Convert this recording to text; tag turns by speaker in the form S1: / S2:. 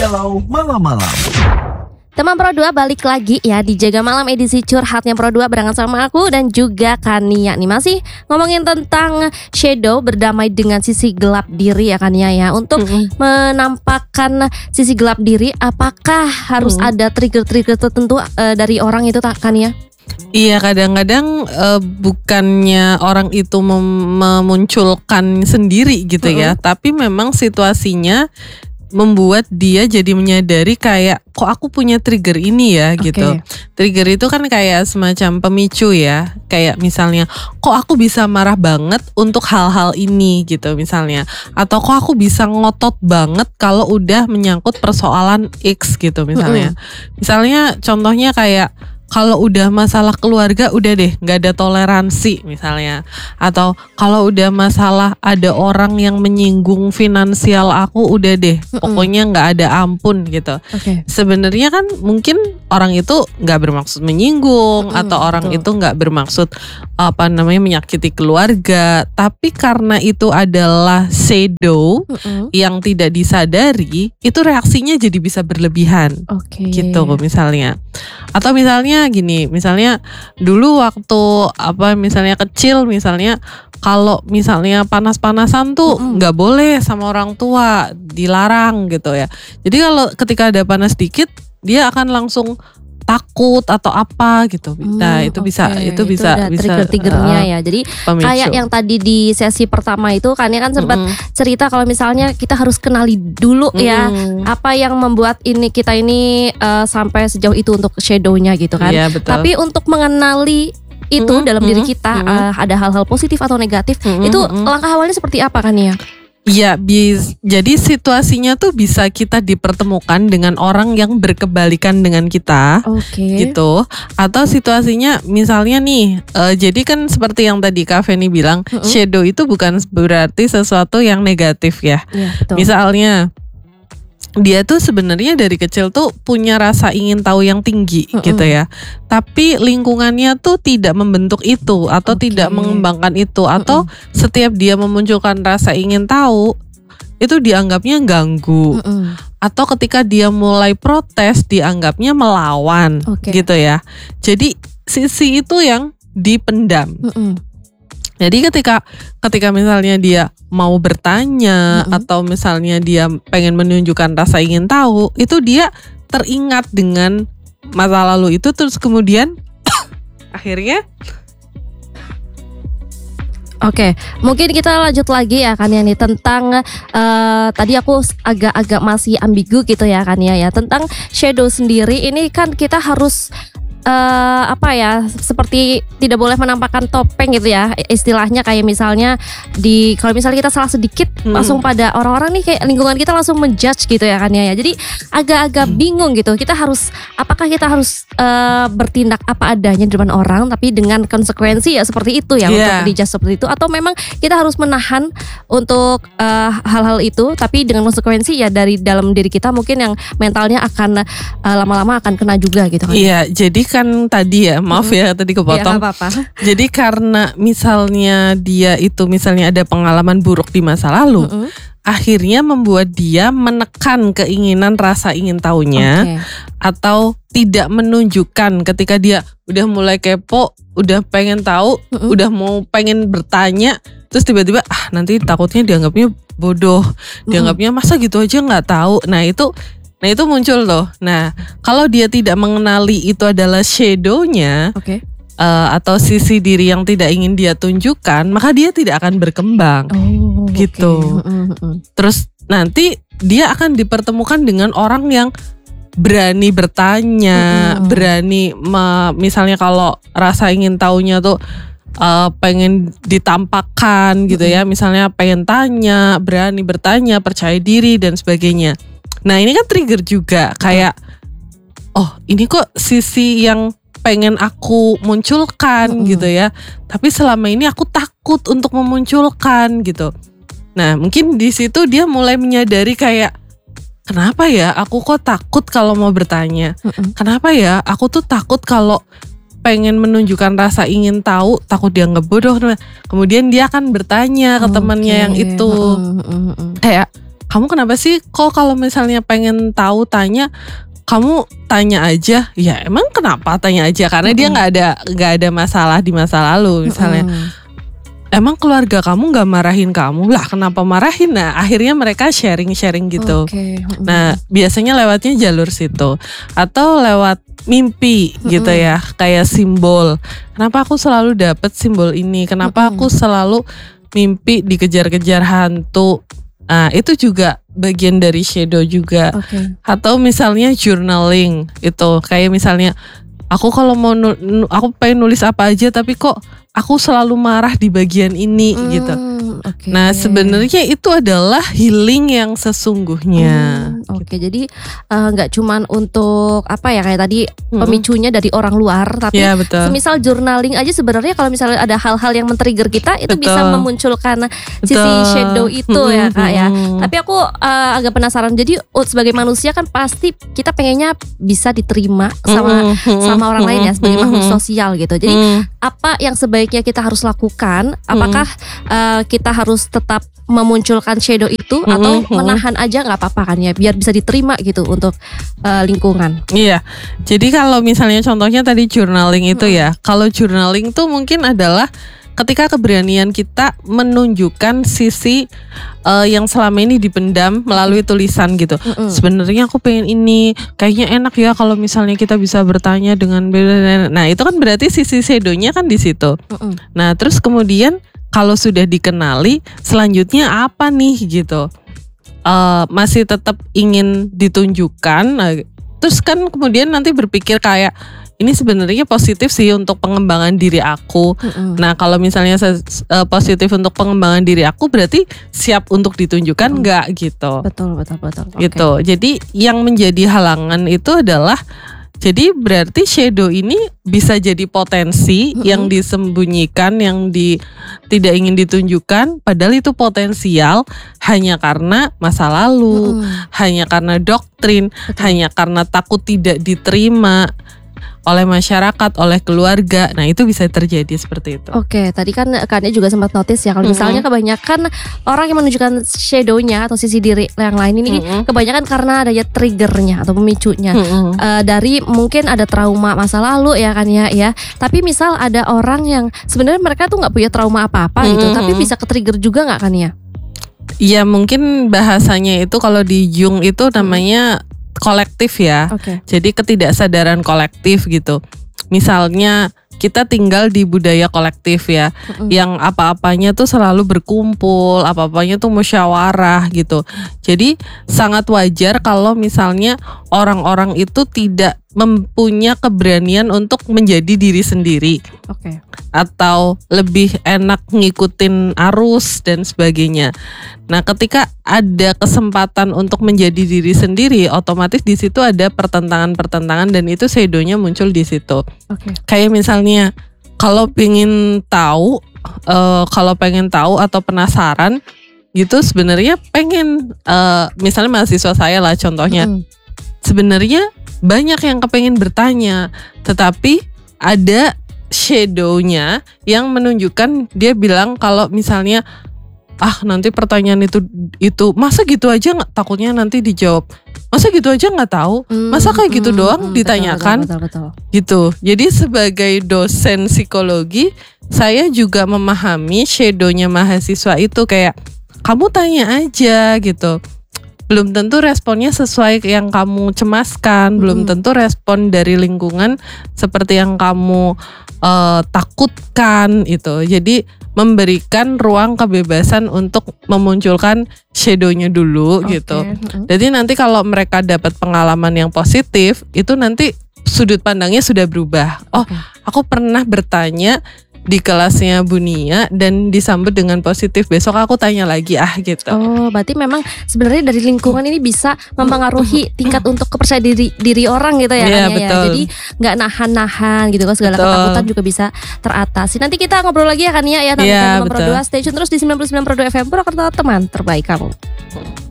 S1: Galau Malam-Malam.
S2: Teman Pro 2 balik lagi ya di Jaga Malam edisi curhatnya Pro 2 barengan sama aku dan juga Kania. Nih masih ngomongin tentang shadow, berdamai dengan sisi gelap diri ya Kania ya. Untuk menampakkan sisi gelap diri, apakah harus ada trigger-trigger tertentu dari orang itu Kania?
S3: Iya, kadang-kadang bukannya orang itu memunculkan sendiri gitu ya, tapi memang situasinya membuat dia jadi menyadari kayak kok aku punya trigger ini ya gitu. Trigger itu kan kayak semacam pemicu ya. Kayak misalnya kok aku bisa marah banget untuk hal-hal ini gitu misalnya. Atau kok aku bisa ngotot banget kalau udah menyangkut persoalan X gitu misalnya. Misalnya contohnya kayak kalau udah masalah keluarga udah deh gak ada toleransi misalnya. Atau kalau udah masalah ada orang yang menyinggung finansial aku udah deh pokoknya gak ada ampun gitu. Sebenarnya kan mungkin orang itu gak bermaksud menyinggung atau orang itu gak bermaksud menyakiti keluarga. Tapi karena itu adalah shadow yang tidak disadari, itu reaksinya jadi bisa berlebihan gitu misalnya. Atau misalnya gini, misalnya dulu waktu misalnya kecil misalnya kalau misalnya panas-panasan tuh nggak boleh sama orang tua, dilarang gitu ya. Jadi kalau ketika ada panas dikit dia akan langsung takut atau apa gitu. Nah, itu bisa
S2: trigger-triggernya ya. Jadi
S3: pemicu.
S2: Kayak yang tadi di sesi pertama itu kan ya kan sempat cerita kalau misalnya kita harus kenali dulu ya apa yang membuat kita ini sampai sejauh itu untuk shadow-nya gitu kan.
S3: Iya, betul.
S2: Tapi untuk mengenali itu dalam diri kita ada hal-hal positif atau negatif, itu langkah awalnya seperti apa kan ya?
S3: Iya, jadi situasinya tuh bisa kita dipertemukan dengan orang yang berkebalikan dengan kita, gitu. Atau situasinya misalnya nih, jadi kan seperti yang tadi Kak Feni bilang, shadow itu bukan berarti sesuatu yang negatif ya. Misalnya dia tuh sebenarnya dari kecil tuh punya rasa ingin tahu yang tinggi gitu ya. Tapi lingkungannya tuh tidak membentuk itu atau tidak mengembangkan itu, atau setiap dia memunculkan rasa ingin tahu itu dianggapnya ganggu. Atau ketika dia mulai protes dianggapnya melawan gitu ya. Jadi sisi itu yang dipendam. Jadi ketika misalnya dia mau bertanya atau misalnya dia pengen menunjukkan rasa ingin tahu, itu dia teringat dengan masa lalu itu, terus kemudian akhirnya
S2: mungkin kita lanjut lagi ya kan ya nih tentang tadi aku agak-agak masih ambigu gitu ya kan ya tentang shadow sendiri. Ini kan kita harus seperti tidak boleh menampakkan topeng gitu ya, istilahnya kayak misalnya kalau misalnya kita salah sedikit langsung pada orang-orang nih kayak lingkungan kita langsung menjudge gitu ya kan ya. Jadi agak-agak bingung gitu, apakah kita harus bertindak apa adanya di depan orang tapi dengan konsekuensi ya seperti itu ya untuk dijudge seperti itu, atau memang kita harus menahan untuk hal-hal itu tapi dengan konsekuensi ya dari dalam diri kita mungkin yang mentalnya akan lama-lama akan kena juga gitu kan.
S3: Iya, jadi kan tadi ya, maaf ya tadi kepotong. Jadi karena misalnya dia itu misalnya ada pengalaman buruk di masa lalu, akhirnya membuat dia menekan keinginan rasa ingin tahunya, atau tidak menunjukkan ketika dia udah mulai kepo, udah pengen tahu, udah mau pengen bertanya, terus tiba-tiba nanti takutnya dianggapnya bodoh, dianggapnya masa gitu aja nggak tahu. Nah itu muncul loh. Nah, kalau dia tidak mengenali itu adalah shadow-nya, atau sisi diri yang tidak ingin dia tunjukkan, maka dia tidak akan berkembang. Gitu. Terus nanti dia akan dipertemukan dengan orang yang berani bertanya, berani misalnya kalau rasa ingin tahunya tuh pengen ditampakkan gitu ya. Misalnya pengen tanya, berani bertanya, percaya diri dan sebagainya. Nah ini kan trigger juga kayak ini kok sisi yang pengen aku munculkan gitu ya, tapi selama ini aku takut untuk memunculkan gitu. Nah mungkin di situ dia mulai menyadari kayak kenapa ya aku kok takut kalau mau bertanya, kenapa ya aku tuh takut kalau pengen menunjukkan rasa ingin tahu, takut dianggap bodoh. Kemudian dia akan bertanya ke temannya yang itu kayak kamu kenapa sih kok kalau misalnya pengen tahu tanya, kamu tanya aja. Ya emang kenapa tanya aja? Karena dia nggak ada masalah di masa lalu misalnya. Emang keluarga kamu gak marahin kamu? Lah kenapa marahin? Nah akhirnya mereka sharing-sharing gitu. Nah biasanya lewatnya jalur situ. Atau lewat mimpi gitu ya. Kayak simbol. Kenapa aku selalu dapet simbol ini? Kenapa aku selalu mimpi dikejar-kejar hantu? Nah itu juga bagian dari shadow juga. Atau misalnya journaling itu. Kayak misalnya aku kalau mau aku pengen nulis apa aja tapi kok aku selalu marah di bagian ini gitu. Nah sebenarnya itu adalah healing yang sesungguhnya.
S2: Jadi nggak cuman untuk apa ya kayak tadi pemicunya dari orang luar, tapi semisal journaling aja sebenarnya kalau misalnya ada hal-hal yang men-trigger kita itu bisa memunculkan sisi shadow itu ya Kak ya. Tapi aku agak penasaran. Jadi sebagai manusia kan pasti kita pengennya bisa diterima sama orang lain ya sebagai makhluk sosial gitu. Jadi apa yang sebaiknya kita harus lakukan? Apakah kita harus tetap memunculkan shadow itu atau menahan aja nggak apa-apa kan ya biar bisa diterima gitu untuk lingkungan?
S3: Iya. Jadi kalau misalnya contohnya tadi journaling itu ya, kalau journaling tuh mungkin adalah ketika keberanian kita menunjukkan sisi yang selama ini dipendam melalui tulisan gitu. Sebenarnya aku pengen ini, kayaknya enak ya kalau misalnya kita bisa bertanya dengan beda. Nah itu kan berarti sisi shadownya kan di situ. Nah terus kemudian kalau sudah dikenali, selanjutnya apa nih gitu? Masih tetap ingin ditunjukkan. Terus kan kemudian nanti berpikir kayak ini sebenarnya positif sih untuk pengembangan diri aku. Nah kalau misalnya positif untuk pengembangan diri aku berarti siap untuk ditunjukkan nggak gitu? Betul. Gitu. Jadi yang menjadi halangan itu adalah jadi berarti shadow ini bisa jadi potensi yang disembunyikan, yang tidak ingin ditunjukkan, padahal itu potensial hanya karena masa lalu, hanya karena doktrin, hanya karena takut tidak diterima oleh masyarakat, oleh keluarga. Nah itu bisa terjadi seperti itu.
S2: Tadi kan Kak juga sempat notice ya kalau misalnya kebanyakan orang yang menunjukkan shadownya atau sisi diri yang lain ini kebanyakan karena adanya triggernya atau pemicunya dari mungkin ada trauma masa lalu ya kan ya. Tapi misal ada orang yang sebenarnya mereka tuh nggak punya trauma apa-apa gitu, tapi bisa ke-trigger juga nggak kan ya?
S3: Ya mungkin bahasanya itu kalau di Jung itu namanya kolektif ya. Jadi ketidaksadaran kolektif gitu. Misalnya kita tinggal di budaya kolektif ya, yang apa-apanya tuh selalu berkumpul, apa-apanya tuh musyawarah gitu. Jadi sangat wajar kalau misalnya orang-orang itu tidak mempunyai keberanian untuk menjadi diri sendiri. Atau lebih enak ngikutin arus dan sebagainya. Nah, ketika ada kesempatan untuk menjadi diri sendiri, otomatis di situ ada pertentangan-pertentangan dan itu shadownya muncul di situ. Kayak misalnya kalau pengen tahu atau penasaran gitu, sebenarnya pengen misalnya mahasiswa saya lah contohnya. Sebenarnya banyak yang kepengen bertanya, tetapi ada shadownya yang menunjukkan dia bilang kalau misalnya nanti pertanyaan itu masa gitu aja nggak, takutnya nanti dijawab masa gitu aja nggak tahu, masa kayak gitu doang ditanyakan.
S2: Betul.
S3: Gitu. Jadi sebagai dosen psikologi saya juga memahami shadownya mahasiswa itu kayak kamu tanya aja gitu. Belum tentu responnya sesuai yang kamu cemaskan, belum tentu respon dari lingkungan seperti yang kamu takutkan itu. Jadi memberikan ruang kebebasan untuk memunculkan shadownya dulu gitu. Jadi nanti kalau mereka dapat pengalaman yang positif, itu nanti sudut pandangnya sudah berubah. Aku pernah bertanya di kelasnya Bu Nia dan disambut dengan positif. Besok aku tanya lagi gitu.
S2: Berarti memang sebenarnya dari lingkungan ini bisa mempengaruhi tingkat untuk kepercayaan diri orang gitu ya kan ya. Jadi nggak nahan-nahan gitu kan, segala ketakutan juga bisa teratasi. Nanti kita ngobrol lagi ya kan ya tentang Pro 2. Stay tune terus di 99.2 FM Purwokerto, teman terbaik kamu.